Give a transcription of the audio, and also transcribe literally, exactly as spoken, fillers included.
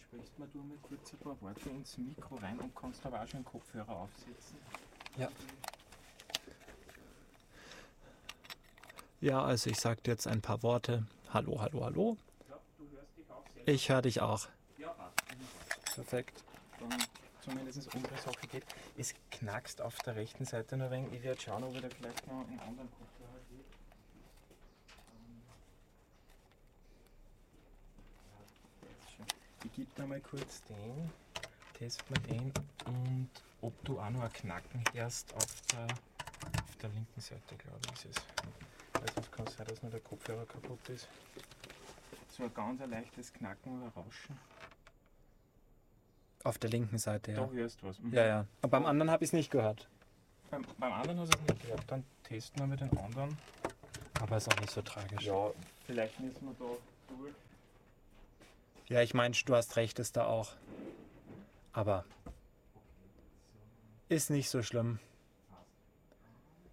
Sprichst mir du mal kurz ein paar Worte ins Mikro rein und kannst aber auch schon einen Kopfhörer aufsetzen? Ja. Ja, also ich sage dir jetzt ein paar Worte. Hallo, hallo, hallo. Ja, du hörst dich auch selber. Ich höre dich auch. Ja, passt. Perfekt. Dann zumindest unsere Sache geht. Es knackst auf der rechten Seite noch ein wenig. Ich werde schauen, ob ich da vielleicht noch einen anderen Kopfhörer kriege. Ich gebe da mal kurz den, test mal den und ob du auch noch ein Knacken hörst auf der, auf der linken Seite, glaube ich, ist es. Weil sonst kann es sein, dass nur der Kopfhörer kaputt ist. So ein ganz ein leichtes Knacken oder Rauschen. Auf der linken Seite, ja. Da hörst du was. Mhm. Ja, ja. Aber beim anderen habe ich es nicht gehört. Beim, beim anderen hast du es nicht gehört. Dann testen wir mit den anderen. Aber ist auch nicht so tragisch. Ja, vielleicht müssen wir da durch. Ja, ich meine, du hast recht, ist da auch. Aber ist nicht so schlimm.